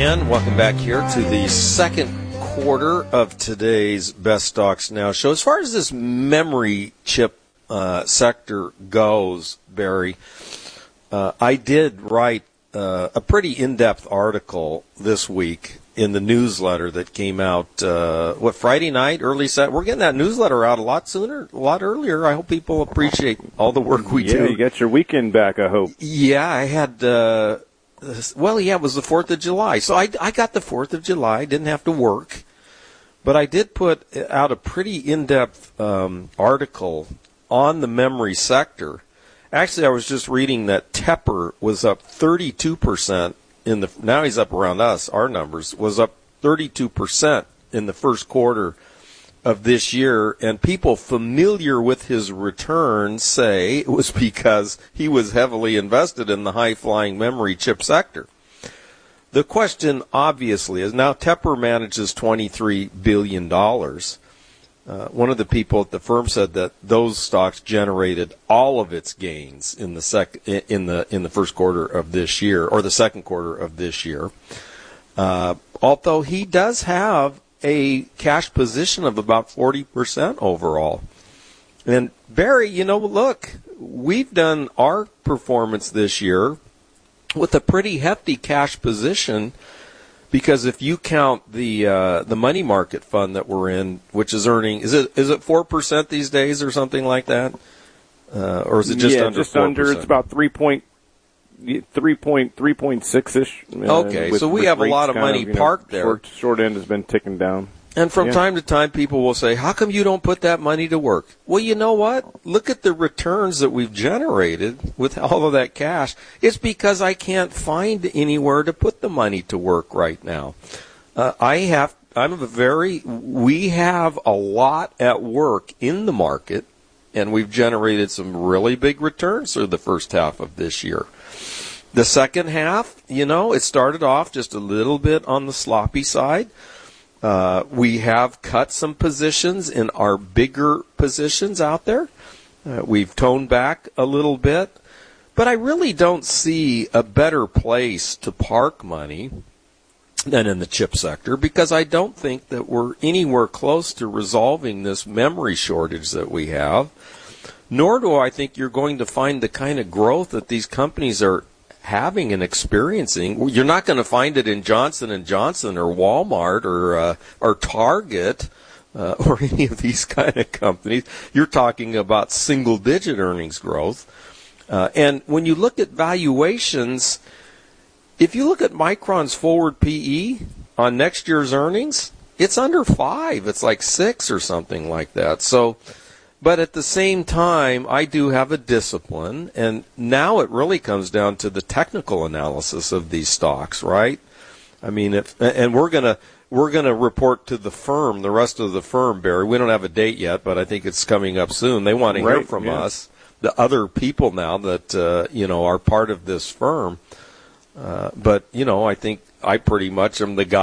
again. Welcome back here to the second quarter of today's Best Stocks Now show. As far as this memory chip sector goes, Barry, I did write a pretty in-depth article this week in the newsletter that came out, Friday night, early Saturday. We're getting that newsletter out a lot sooner, a lot earlier. I hope people appreciate all the work we do. Yeah, you got your weekend back, I hope. Yeah, I had, it was the 4th of July. So I got the 4th of July, didn't have to work. But I did put out a pretty in-depth article on the memory sector. Actually, I was just reading that Tepper was up 32% now he's up around our numbers, was up 32% in the first quarter of this year, and people familiar with his returns say it was because he was heavily invested in the high-flying memory chip sector. The question, obviously, is now Tepper manages $23 billion. One of the people at the firm said that those stocks generated all of its gains in the first quarter of this year, or the second quarter of this year. Although he does have a cash position of about 40% overall. And Barry, look, we've done our performance this year with a pretty hefty cash position. Because if you count the money market fund that we're in, which is earning, is it 4% these days or something like that, or is it just under? Just 4%? Under. It's about 3.6ish. Okay, so we have a lot of money parked there. Short end has been ticking down. And from time to time, people will say, how come you don't put that money to work? Well, you know what? Look at the returns that we've generated with all of that cash. It's because I can't find anywhere to put the money to work right now. We have a lot at work in the market, and we've generated some really big returns through the first half of this year. The second half, it started off just a little bit on the sloppy side. We have cut some positions in our bigger positions out there. We've toned back a little bit. But I really don't see a better place to park money than in the chip sector, because I don't think that we're anywhere close to resolving this memory shortage that we have. Nor do I think you're going to find the kind of growth that these companies are having and experiencing. You're not going to find it in Johnson & Johnson or Walmart or Target or any of these kind of companies. You're talking about single-digit earnings growth. And when you look at valuations, if you look at Micron's forward PE on next year's earnings, it's under 5. It's like 6 or something like that. But at the same time, I do have a discipline, and now it really comes down to the technical analysis of these stocks, right? I mean, we're gonna report to the firm, the rest of the firm, Barry. We don't have a date yet, but I think it's coming up soon. They want to hear from us, the other people now that are part of this firm. But I think I pretty much am the guy